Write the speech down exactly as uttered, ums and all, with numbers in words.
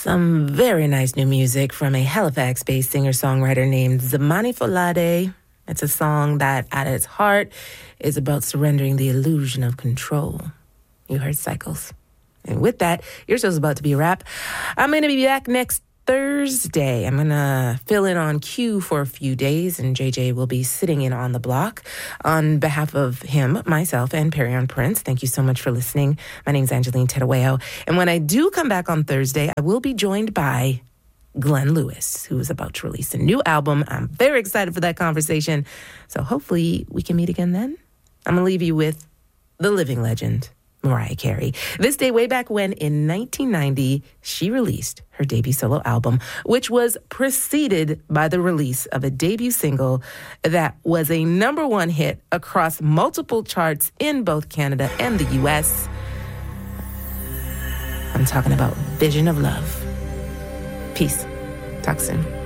Some very nice new music from a Halifax-based singer-songwriter named Zamani Folade. It's a song that, at its heart, is about surrendering the illusion of control. You heard Cycles. And with that, your show's about to be a wrap. I'm going to be back next Thursday. I'm going to fill in on Q for a few days, and J J will be sitting in on the block. On behalf of him, myself, and Perion Prince, thank you so much for listening. My name's Angeline Tedaweo, and when I do come back on Thursday, I will be joined by Glenn Lewis, who is about to release a new album. I'm very excited for that conversation, so hopefully we can meet again then. I'm going to leave you with the living legend, Mariah Carey. This day, way back when, in nineteen ninety, she released her debut solo album, which was preceded by the release of a debut single that was a number one hit across multiple charts in both Canada and the U S. I'm talking about Vision of Love. Peace. Talk soon.